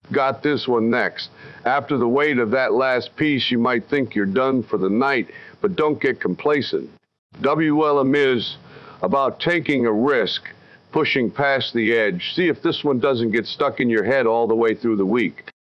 got this one next. After the weight of that last piece, you might think you're done for the night, but don't get complacent. WLM is about taking a risk, pushing past the edge. See if this one doesn't get stuck in your head all the way through the week.